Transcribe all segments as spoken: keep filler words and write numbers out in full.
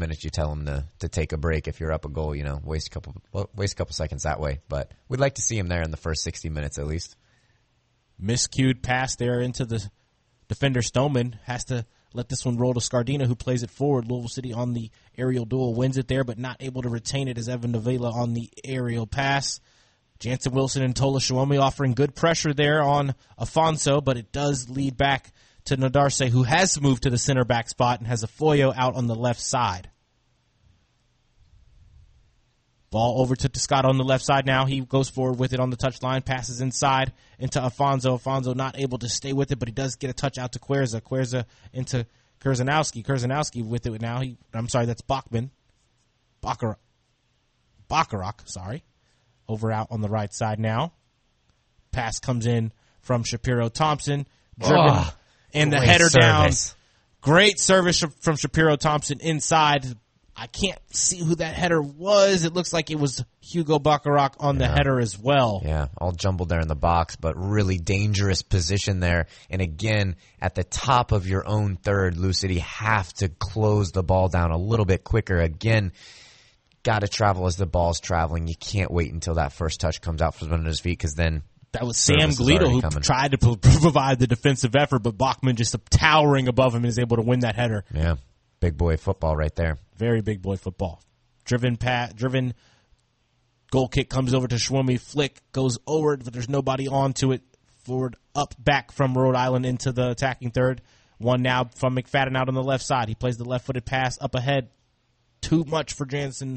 minutes you tell them to, to take a break if you're up a goal, you know, waste a couple well, waste a couple seconds that way. But we'd like to see him there in the first sixty minutes at least. Miscued pass there into the defender. Stoneman has to let this one roll to Scardina, who plays it forward. Louisville City on the aerial duel wins it there, but not able to retain it as Evan Davila on the aerial pass. Jansen Wilson and Tola Shiomi offering good pressure there on Afonso, but it does lead back to Nadarse, who has moved to the center back spot and has a Foyo out on the left side. Ball over to Toscado on the left side now. He goes forward with it on the touchline, passes inside into Afonso. Afonso not able to stay with it, but he does get a touch out to Querza. Querza into Kurzanowski. Kurzanowski with it now. He, I'm sorry, that's Bachman. Baccarat. Baccarat, sorry. Over out on the right side now. Pass comes in from Shapiro Thompson. Driven, oh, and the header service. down. Great service from Shapiro Thompson inside. I can't see who that header was. It looks like it was Hugo Baccarat on the yeah. header as well. Yeah, all jumbled there in the box, but really dangerous position there. And again, at the top of your own third, Lou City have to close the ball down a little bit quicker. Again, got to travel as the ball's traveling. You can't wait until that first touch comes out from under his feet, because then that was Sam Glito who coming. tried to provide the defensive effort, but Bachman just towering above him and is able to win that header. Yeah, big boy football right there. Very big boy football. Driven pat, driven goal kick comes over to Shwomi. Flick goes over, but there's nobody on to it. Forward, up, back from Rhode Island into the attacking third. One now from McFadden out on the left side. He plays the left-footed pass up ahead. Too much for Jansen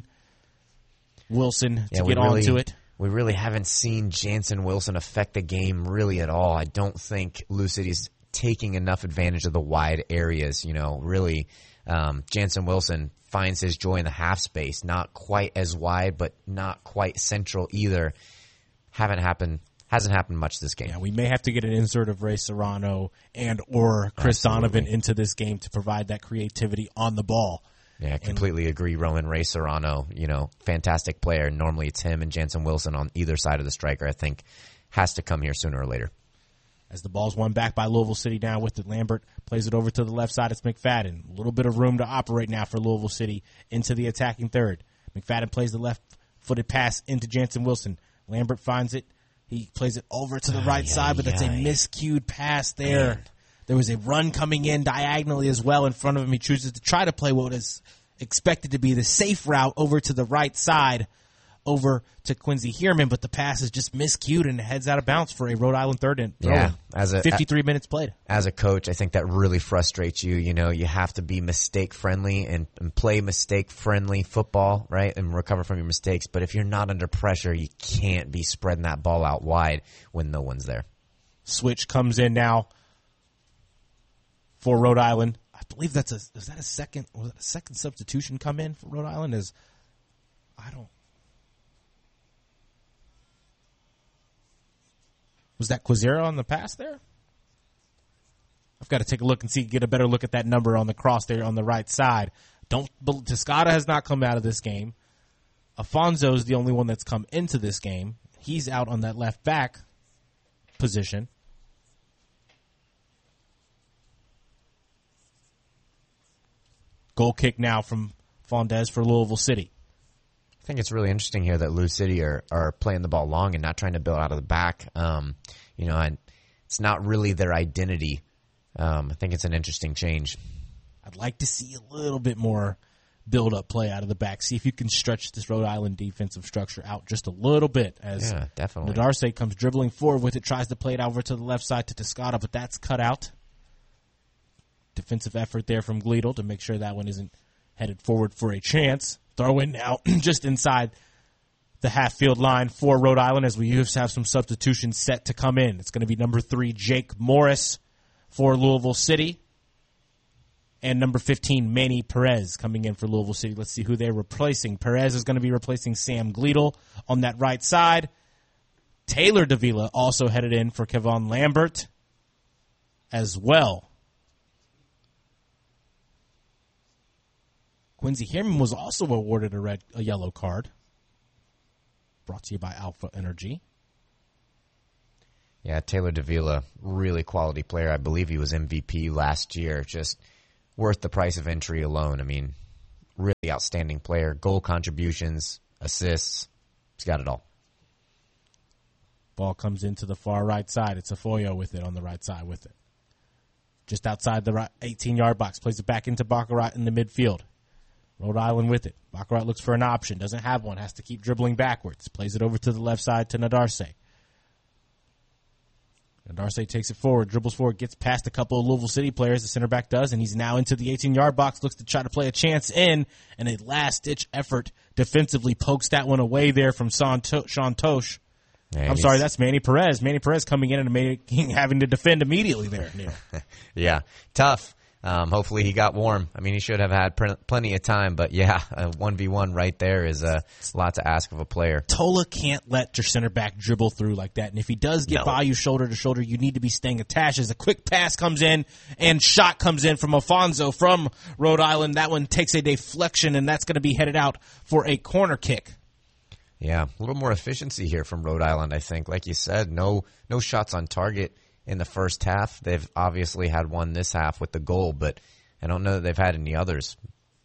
Wilson yeah, to get really, onto it. We really haven't seen Jansen Wilson affect the game really at all. I don't think Lou City's taking enough advantage of the wide areas. You know, really, um, Jansen Wilson finds his joy in the half space. Not quite as wide, but not quite central either. Haven't happened. Hasn't happened much this game. Yeah, we may have to get an insert of Ray Serrano and or Chris Absolutely. Donovan into this game to provide that creativity on the ball. Yeah, I completely and, agree. Roman Ray Serrano, you know, fantastic player. Normally it's him and Jansen Wilson on either side of the striker. I think has to come here sooner or later. As the ball's won back by Louisville City now with it, Lambert plays it over to the left side. It's McFadden. A little bit of room to operate now for Louisville City into the attacking third. McFadden plays the left-footed pass into Jansen Wilson. Lambert finds it. He plays it over to the right uh, yeah, side, but yeah, that's a miscued pass there. Man. There was a run coming in diagonally as well in front of him. He chooses to try to play what is expected to be the safe route over to the right side, over to Quincy Heerman, but the pass is just miscued and heads out of bounds for a Rhode Island third and yeah, as a fifty-three a, minutes played. As a coach, I think that really frustrates you. You know, you have to be mistake friendly and, and play mistake friendly football, right, and recover from your mistakes. But if you're not under pressure, you can't be spreading that ball out wide when no one's there. Switch comes in now for Rhode Island. I believe that's a is that a second was that a second substitution come in for Rhode Island? Is I don't. Was that Quazera on the pass there? I've got to take a look and see, get a better look at that number on the cross there on the right side. Don't Toscada has not come out of this game. Afonso is the only one that's come into this game. He's out on that left back position. Goal kick now from Fondez for Louisville City. I think it's really interesting here that Lou City are, are playing the ball long and not trying to build out of the back. Um, you know, and it's not really their identity. Um, I think it's an interesting change. I'd like to see a little bit more build-up play out of the back. See if you can stretch this Rhode Island defensive structure out just a little bit. As yeah, definitely. Nadarse comes dribbling forward with it, tries to play it over to the left side to Toscada, but that's cut out. Defensive effort there from Glidel to make sure that one isn't headed forward for a chance. Throw in now just inside the half-field line for Rhode Island as we have some substitutions set to come in. It's going to be number three, Jake Morris for Louisville City, and number fifteen, Manny Perez coming in for Louisville City. Let's see who they're replacing. Perez is going to be replacing Sam Glidel on that right side. Taylor Davila also headed in for Kevon Lambert as well. Quincy Heerman was also awarded a red, a yellow card. Brought to you by Alpha Energy. Yeah, Taylor Davila, really quality player. I believe he was M V P last year. Just worth the price of entry alone. I mean, really outstanding player. Goal contributions, assists, he's got it all. Ball comes into the far right side. It's Afoyo with it on the right side with it. Just outside the eighteen-yard box. Plays it back into Baccarat in the midfield. Rhode Island with it. Baccarat looks for an option. Doesn't have one. Has to keep dribbling backwards. Plays it over to the left side to Nadarse. Nadarse takes it forward, dribbles forward, gets past a couple of Louisville City players. The center back does, and he's now into the eighteen-yard box. Looks to try to play a chance in, and a last-ditch effort defensively pokes that one away there from Sean Tosh. Man, I'm sorry, that's Manny Perez. Manny Perez coming in and making, having to defend immediately there, Neil. Yeah, tough. Um, hopefully he got warm. I mean, he should have had pr- plenty of time, but yeah, a one v one right there is a lot to ask of a player. Tola can't let your center back dribble through like that, and if he does get no. by you shoulder to shoulder, you need to be staying attached as a quick pass comes in and shot comes in from Afonso from Rhode Island. That one takes a deflection, and that's going to be headed out for a corner kick. Yeah, a little more efficiency here from Rhode Island, I think. Like you said, no no shots on target in the first half. They've obviously had one this half with the goal, but I don't know that they've had any others.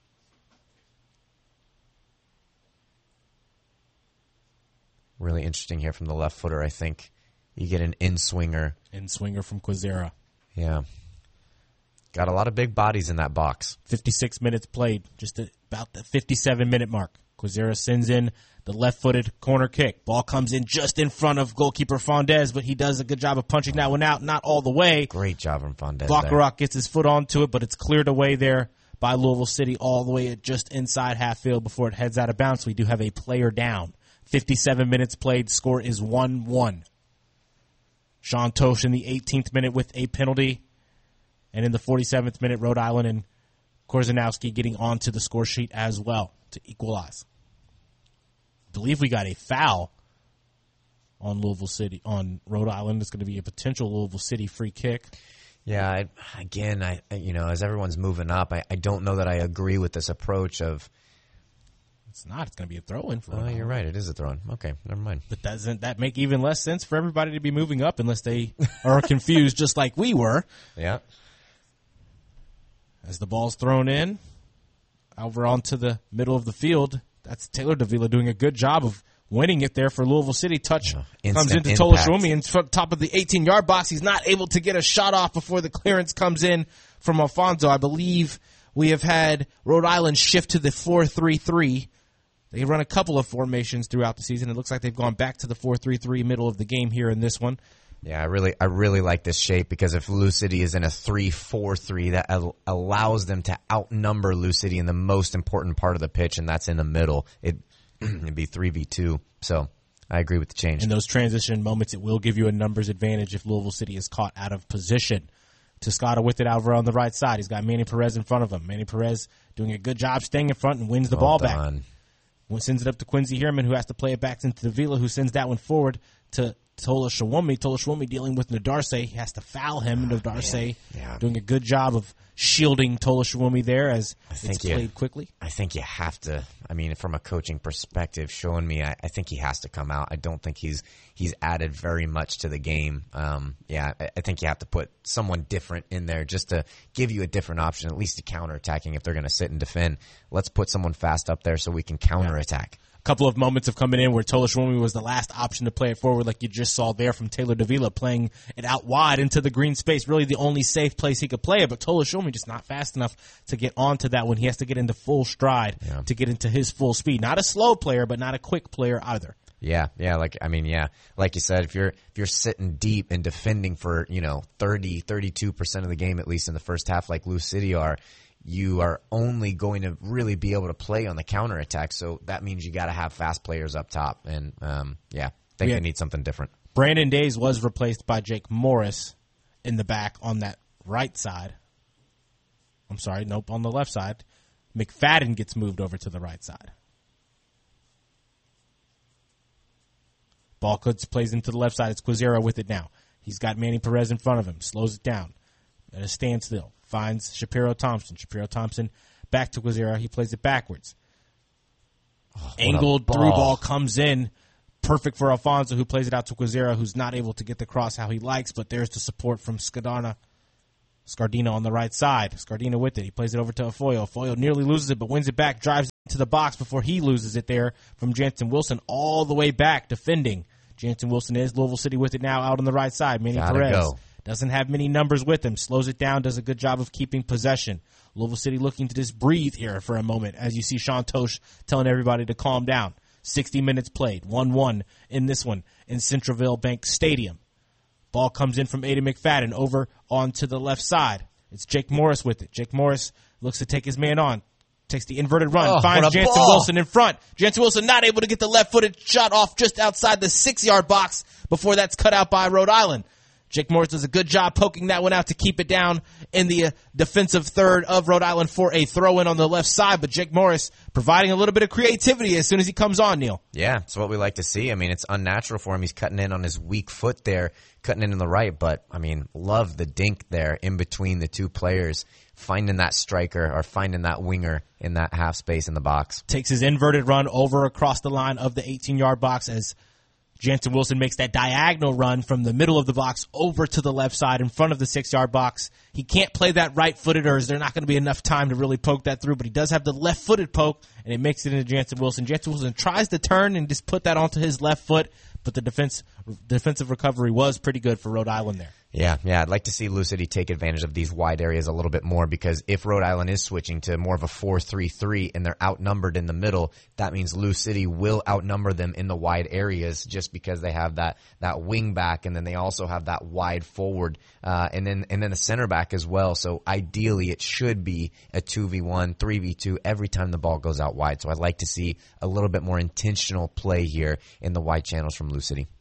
Really interesting here from the left footer, I think. You get an in-swinger. In-swinger from Quizera. Yeah. Got a lot of big bodies in that box. fifty-six minutes played, just about the fifty-seven minute mark. Quizera sends in the left-footed corner kick. Ball comes in just in front of goalkeeper Fondez, but he does a good job of punching that one out, not all the way. Great job from Fondez. Baccarat gets his foot onto it, but it's cleared away there by Louisville City all the way at just inside half field before it heads out of bounds. We do have a player down. fifty-seven minutes played. Score is one one. Sean Tosh in the eighteenth minute with a penalty. And in the forty-seventh minute, Rhode Island and Korzanowski getting onto the score sheet as well to equalize. I believe we got a foul on Louisville City, on Rhode Island. It's going to be a potential Louisville City free kick. Yeah, I, again, I you know, as everyone's moving up, I, I don't know that I agree with this approach of. It's not. It's going to be a throw-in for. Oh, you're right. It is a throw-in. Okay, never mind. But doesn't that make even less sense for everybody to be moving up unless they are confused, just like we were? Yeah. As the ball's thrown in, over onto the middle of the field. That's Taylor Davila doing a good job of winning it there for Louisville City. Touch yeah, comes into Tola Shwumi in front, top of the eighteen-yard box. He's not able to get a shot off before the clearance comes in from Afonso. I believe we have had Rhode Island shift to the four three three. They run a couple of formations throughout the season. It looks like they've gone back to the four three three middle of the game here in this one. Yeah, I really, I really like this shape because if Lou City is in a three four three, that al- allows them to outnumber Lou City in the most important part of the pitch, and that's in the middle. It, it'd be three v two. So I agree with the change. In those transition moments, it will give you a numbers advantage if Louisville City is caught out of position. Toscada with it over on the right side. He's got Manny Perez in front of him. Manny Perez doing a good job staying in front and wins the well ball done. back. Sends it up to Quincy Herman, who has to play it back into Davila, who sends that one forward to Tola Shwumi. Tola Shwumi dealing with Nadarse. He has to foul him. Oh, Nadarse yeah. doing a good job of shielding Tola Shwumi there as it's played you, quickly. I think you have to, I mean, from a coaching perspective, showing me, I, I think he has to come out. I don't think he's he's added very much to the game. Um, yeah, I, I think you have to put someone different in there just to give you a different option, at least to counterattacking if they're going to sit and defend. Let's put someone fast up there so we can counterattack. Yeah. Couple of moments of coming in where Tola Shwumi was the last option to play it forward, like you just saw there from Taylor Davila, playing it out wide into the green space, really the only safe place he could play it, but Tola Shwumi just not fast enough to get onto that one. He has to get into full stride yeah. to get into his full speed. Not a slow player, but not a quick player either. Yeah, yeah, like, I mean, yeah, like you said, if you're, if you're sitting deep and defending for, you know, thirty, thirty-two percent of the game, at least in the first half, like Lou City are, you are only going to really be able to play on the counterattack. So that means you got to have fast players up top. And, um, yeah, I think yeah. they need something different. Brandon Days was replaced by Jake Morris in the back on that right side. I'm sorry, nope, on the left side. McFadden gets moved over to the right side. Ball plays into the left side. It's Quizera with it now. He's got Manny Perez in front of him. Slows it down at a standstill. Finds Shapiro Thompson. Shapiro Thompson back to Quizera. He plays it backwards. Oh, Angled ball. through ball comes in. Perfect for Afonso, who plays it out to Quizera, who's not able to get the cross how he likes, but there's the support from Skadana. Scardina on the right side. Scardina with it. He plays it over to Afoyo. Afoyo nearly loses it, but wins it back, drives into the box before he loses it there from Jansen Wilson all the way back defending. Jansen Wilson is Louisville City with it now out on the right side. Manny Gotta Perez go. doesn't have many numbers with him. Slows it down, does a good job of keeping possession. Louisville City looking to just breathe here for a moment as you see Sean Tosh telling everybody to calm down. sixty minutes played, one one in this one in Centralville Bank Stadium. Ball comes in from Aiden McFadden over onto the left side. It's Jake Morris with it. Jake Morris looks to take his man on. Takes the inverted run. Oh, finds what a Jansen ball. Wilson in front. Jansen Wilson not able to get the left-footed shot off just outside the six-yard box before that's cut out by Rhode Island. Jake Morris does a good job poking that one out to keep it down in the uh, defensive third of Rhode Island for a throw-in on the left side. But Jake Morris providing a little bit of creativity as soon as he comes on, Neil. Yeah, it's what we like to see. I mean, it's unnatural for him. He's cutting in on his weak foot there, cutting in on the right. But, I mean, love the dink there in between the two players, finding that striker or finding that winger in that half space in the box. Takes his inverted run over across the line of the eighteen-yard box as Jansen Wilson makes that diagonal run from the middle of the box over to the left side in front of the six-yard box. He can't play that right-footed, or is there not going to be enough time to really poke that through, but he does have the left-footed poke, and it makes it into Jansen Wilson. Jansen Wilson tries to turn and just put that onto his left foot, but the defense defensive recovery was pretty good for Rhode Island there. Yeah, yeah. I'd like to see Lou City take advantage of these wide areas a little bit more, because if Rhode Island is switching to more of a four three three and they're outnumbered in the middle, that means Lou City will outnumber them in the wide areas just because they have that, that wing back, and then they also have that wide forward, uh, and then, and then the center back as well. So ideally it should be a two v one, three v two every time the ball goes out wide. So I'd like to see a little bit more intentional play here in the wide channels from Lou City.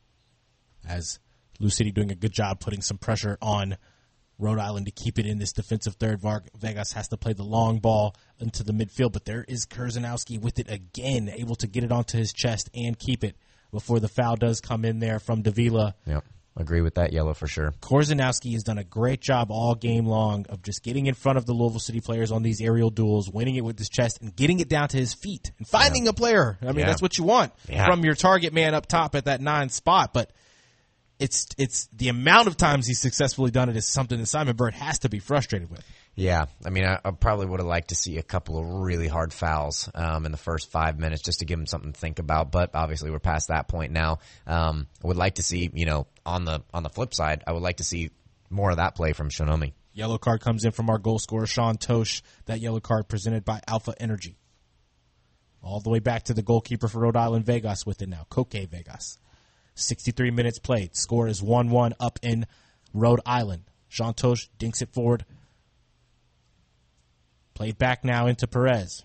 As Lou City doing a good job putting some pressure on Rhode Island to keep it in this defensive third. Var- Vegas has to play the long ball into the midfield, but there is Kurzanowski with it again, able to get it onto his chest and keep it before the foul does come in there from Davila. Yep, agree with that yellow for sure. Kurzanowski has done a great job all game long of just getting in front of the Louisville City players on these aerial duels, winning it with his chest, and getting it down to his feet, and finding Yeah. a player. I mean, Yeah. that's what you want Yeah. from your target man up top at that nine spot, but It's it's the amount of times he's successfully done it is something that Simon Bird has to be frustrated with. Yeah, I mean, I, I probably would have liked to see a couple of really hard fouls um, in the first five minutes just to give him something to think about. But obviously, we're past that point now. Um, I would like to see, you know, on the on the flip side, I would like to see more of that play from Shonomi. Yellow card comes in from our goal scorer Sean Tosh. That yellow card presented by Alpha Energy. All the way back to the goalkeeper for Rhode Island Vegas with it now, Koke Vegas. sixty-three minutes played. Score is one one up in Rhode Island. Sean Tosh dinks it forward. Played back now into Perez.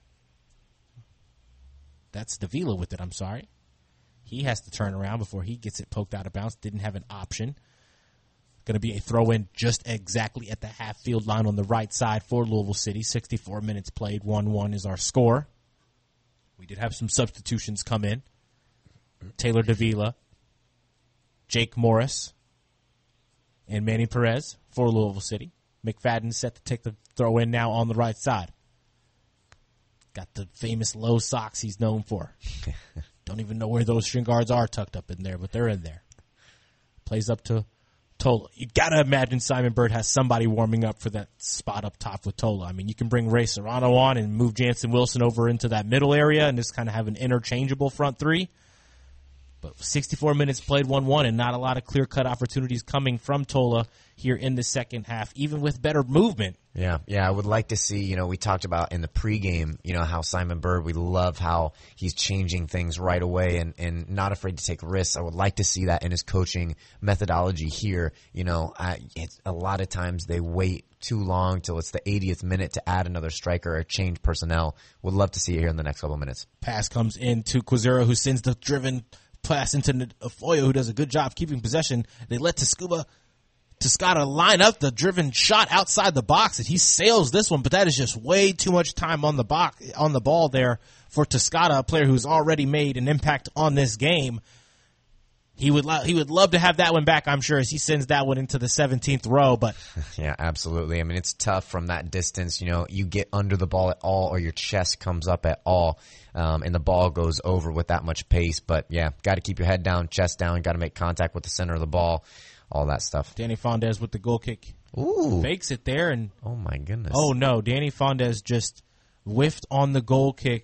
That's Davila with it, I'm sorry. He has to turn around before he gets it poked out of bounds. Didn't have an option. Going to be a throw-in just exactly at the half-field line on the right side for Louisville City. sixty-four minutes played. one one is our score. We did have some substitutions come in. Taylor Davila, Jake Morris, and Manny Perez for Louisville City. McFadden set to take the throw in now on the right side. Got the famous low socks he's known for. Don't even know where those shin guards are tucked up in there, but they're in there. Plays up to Tola. You got to imagine Simon Bird has somebody warming up for that spot up top with Tola. I mean, you can bring Ray Serrano on and move Jansen Wilson over into that middle area and just kind of have an interchangeable front three. But sixty-four minutes played one one and not a lot of clear-cut opportunities coming from Tola here in the second half, even with better movement. Yeah, yeah, I would like to see, you know, we talked about in the pregame, you know, how Simon Bird, we love how he's changing things right away and, and not afraid to take risks. I would like to see that in his coaching methodology here. You know, I, it's, a lot of times they wait too long till it's the eightieth minute to add another striker or change personnel. Would love to see it here in the next couple of minutes. Pass comes in to Quazera, who sends the driven pass into Afoyo, who does a good job keeping possession. They let Tascuba Toscada line up the driven shot outside the box, and he sails this one, but that is just way too much time on the box, on the ball there for Toscada, a player who's already made an impact on this game. He would lo- he would love to have that one back, I'm sure, as he sends that one into the seventeenth row. But yeah, absolutely. I mean, it's tough from that distance. You know, you get under the ball at all, or your chest comes up at all, um, and the ball goes over with that much pace. But yeah, got to keep your head down, chest down, got to make contact with the center of the ball, all that stuff. Danny Fondez with the goal kick Ooh. Fakes it there, and Oh, my goodness. oh no, Danny Fondes just whiffed on the goal kick